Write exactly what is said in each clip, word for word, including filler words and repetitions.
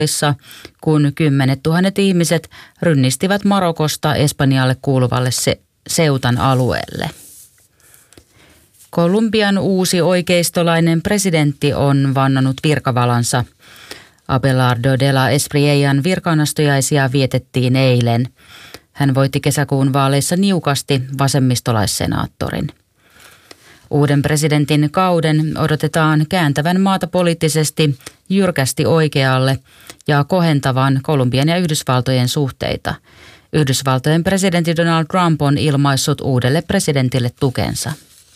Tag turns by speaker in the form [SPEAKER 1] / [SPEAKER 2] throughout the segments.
[SPEAKER 1] kun kymmenet tuhannet ihmiset rynnistivät Marokosta Espanjalle kuuluvalle se- Ceutan alueelle. Kolumbian uusi oikeistolainen presidentti on vannonut virkavalansa. Abelardo de la Espriellan virkaanastujaisia vietettiin eilen. Hän voitti kesäkuun vaaleissa niukasti vasemmistolaissenaattorin. Uuden presidentin kauden odotetaan kääntävän maata poliittisesti jyrkästi oikealle ja kohentavan Kolumbian ja Yhdysvaltojen suhteita. Yhdysvaltojen presidentti Donald Trump on ilmaissut uudelle presidentille tukensa.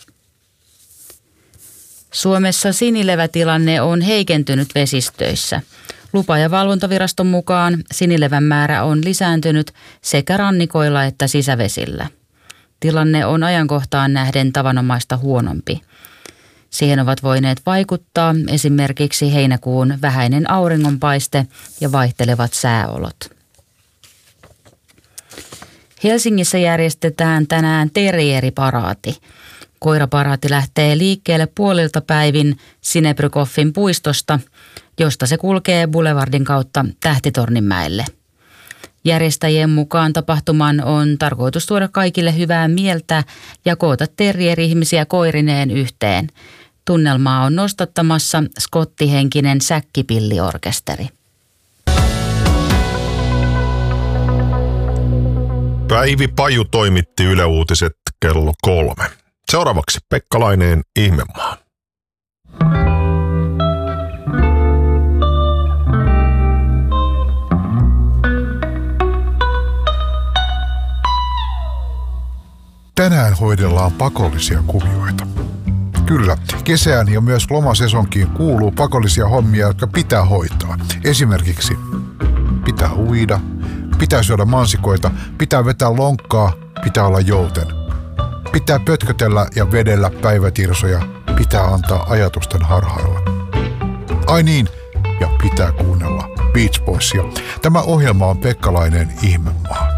[SPEAKER 1] Suomessa sinilevätilanne on heikentynyt vesistöissä. Lupa- ja valvontaviraston mukaan sinilevän määrä on lisääntynyt sekä rannikoilla että sisävesillä. Tilanne on ajankohtaan nähden tavanomaista huonompi. Siihen ovat voineet vaikuttaa esimerkiksi heinäkuun vähäinen auringonpaiste ja vaihtelevat sääolot. Helsingissä järjestetään tänään terrieriparaati. Koiraparaati lähtee liikkeelle puolilta päivin Sinebrykoffin puistosta, josta se kulkee Boulevardin kautta Tähtitorninmäelle. Järjestäjien mukaan tapahtuman on tarkoitus tuoda kaikille hyvää mieltä ja koota terrieri-ihmisiä koirineen yhteen. Tunnelmaa on nostattamassa skottihenkinen säkkipilliorkesteri.
[SPEAKER 2] Päivi Paju toimitti Yle Uutiset kello kolme. Seuraavaksi Pekka Laineen Ihmemaa.
[SPEAKER 3] Tänään hoidellaan pakollisia kuvioita. Kyllä, kesään ja myös lomasesonkiin kuuluu pakollisia hommia, jotka pitää hoitaa. Esimerkiksi pitää uida, pitää syödä mansikoita, pitää vetää lonkkaa, pitää olla jouten. Pitää pötkötellä ja vedellä päivätirsoja, pitää antaa ajatusten harhailla. Ai niin, ja pitää kuunnella Beach Boysia. Tämä ohjelma on Pekka Laineen Ihmemaa.